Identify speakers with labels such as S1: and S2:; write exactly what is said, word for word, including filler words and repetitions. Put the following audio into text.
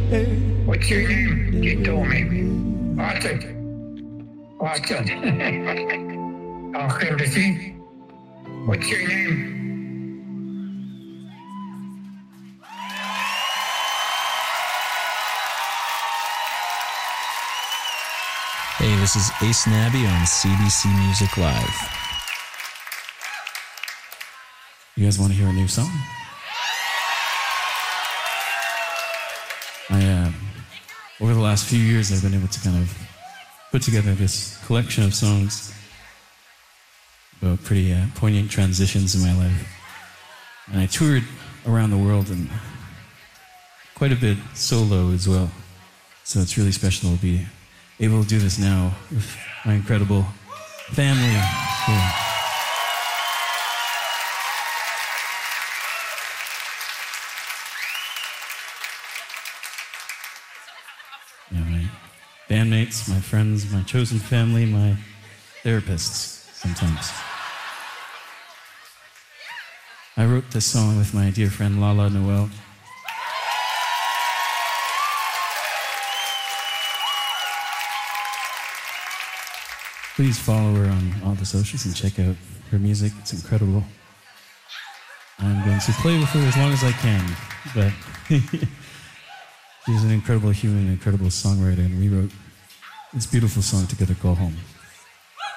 S1: What's your name? He told me. Arthur. Arthur. Okay, Ricky. What's your name?
S2: Hey, this is Ace Nabby on C B C Music Live.
S3: You guys want to hear a new song? I, uh, over the last few years, I've been able to kind of put together this collection of songs about pretty uh, poignant transitions in my life. And I toured around the world and quite a bit solo as well. So it's really special to be able to do this now with my incredible family. Yeah. Yeah, my bandmates, my friends, my chosen family, my therapists sometimes. I wrote this song with my dear friend Lala Noel. Please follow her on all the socials and check out her music. It's incredible. I'm going to play with her as long as I can, but she's an incredible human, an incredible songwriter, and we wrote this beautiful song together called Home.